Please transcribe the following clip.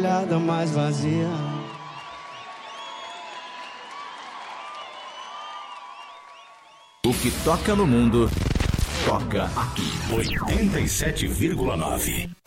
olhada mais vazia. O que toca no mundo, toca aqui. 87,9.